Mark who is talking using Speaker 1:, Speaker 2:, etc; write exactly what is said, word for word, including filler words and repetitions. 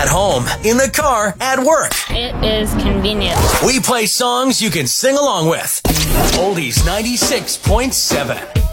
Speaker 1: home, in the car, at work.
Speaker 2: It is convenient.
Speaker 1: We play songs you can sing along with. Oldies ninety-six point seven.